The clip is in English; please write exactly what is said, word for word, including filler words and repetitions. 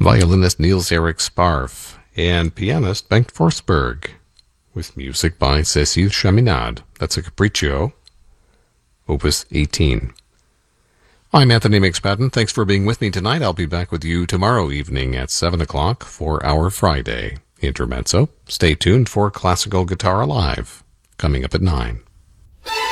violinist Niels Erik Sparf, and pianist Bengt Forsberg, with music by Cécile Chaminade. That's a Capriccio, Opus eighteen. I'm Anthony McSpadden. Thanks for being with me tonight. I'll be back with you tomorrow evening at seven o'clock for our Friday Intermezzo. Stay tuned for Classical Guitar Alive, coming up at nine.